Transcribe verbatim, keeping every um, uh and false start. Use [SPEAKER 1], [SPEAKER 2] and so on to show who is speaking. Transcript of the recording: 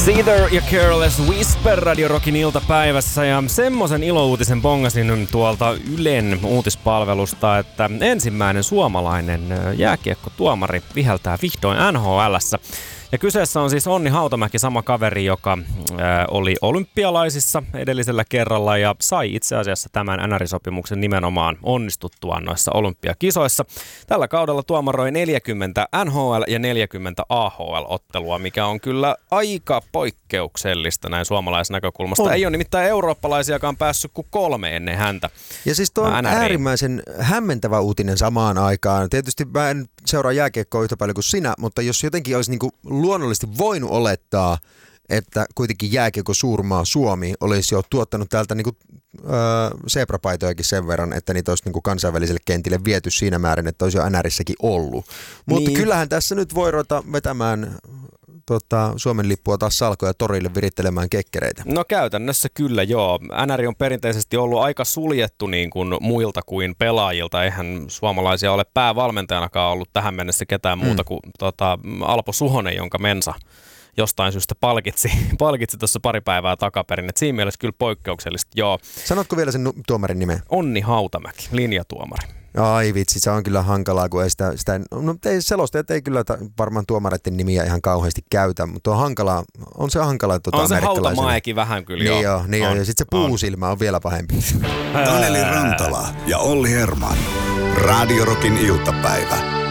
[SPEAKER 1] Seether ja Careless Whisper Radio Rockin iltapäivässä, ja semmoisen ilouutisen bongasin tuolta Ylen uutispalvelusta, että ensimmäinen suomalainen jääkiekkotuomari viheltää vihdoin N H L:ssä. Ja kyseessä on siis Onni Hautamäki, sama kaveri, joka äh, oli olympialaisissa edellisellä kerralla ja sai itse asiassa tämän N R-sopimuksen nimenomaan onnistuttuaan noissa olympiakisoissa. Tällä kaudella tuomaroi neljäkymmentä N H L- ja neljäkymmentä A H L-ottelua, mikä on kyllä aika poikkeuksellista näin suomalaisnäkökulmasta. On. Ei ole nimittäin eurooppalaisiakaan päässyt kuin kolme ennen häntä.
[SPEAKER 2] Ja siis tuo on N R I äärimmäisen hämmentävä uutinen samaan aikaan. Tietysti mä en seuraa jääkiekkoa yhtä paljon kuin sinä, mutta jos jotenkin olisi niinku luonnollisesti voinut olettaa, että kuitenkin jääkiekko suurmaa Suomi olisi jo tuottanut täältä niinku, öö, sebrapaitojakin sen verran, että niitä olisi niinku kansainväliselle kentille viety siinä määrin, että olisi jo N R:ssäkin ollut. Mutta niin. Kyllähän tässä nyt voi ruveta vetämään tota, Suomen lippua taas salkoja torille virittelemään kekkereitä.
[SPEAKER 1] No käytännössä kyllä joo. N R on perinteisesti ollut aika suljettu niin kuin muilta kuin pelaajilta. Eihän suomalaisia ole päävalmentajanakaan ollut tähän mennessä ketään muuta mm. kuin tota, Alpo Suhonen, jonka Mensa jostain syystä palkitsi, palkitsi tuossa pari päivää takaperin. Et siinä mielessä kyllä poikkeuksellista, joo.
[SPEAKER 2] Sanotko vielä sen tuomarin nimen?
[SPEAKER 1] Onni Hautamäki, linjatuomari.
[SPEAKER 2] Ai vitsi, se on kyllä hankalaa, kun ei sitä, sitä no ei selostajat ei kyllä ta, varmaan tuomareiden nimiä ihan kauheasti käytä, mutta on hankalaa, on se hankalaa tuota
[SPEAKER 1] on se Hautamaekin vähän kyllä,
[SPEAKER 2] niin
[SPEAKER 1] joo.
[SPEAKER 2] joo. Niin on. Ja sitten se puusilmä on. on vielä pahempi.
[SPEAKER 3] Taneli Rantala ja Olli Herman. Radio Rockin iltapäivä.